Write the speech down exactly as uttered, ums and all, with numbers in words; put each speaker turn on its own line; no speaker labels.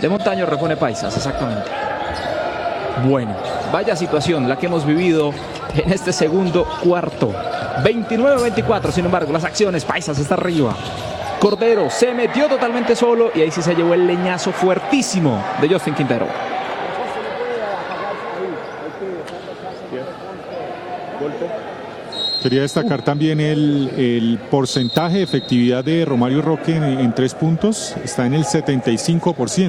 De Montaño repone Paisas, exactamente. Bueno, vaya situación la que hemos vivido en este segundo cuarto. veintinueve a veinticuatro, sin embargo, las acciones, Paisas está arriba. Cordero se metió totalmente solo y ahí sí se llevó el leñazo fuertísimo de Justin Quintero.
Quería destacar también el, el porcentaje de efectividad de Romario Roque en, en tres puntos. Está en el setenta y cinco por ciento.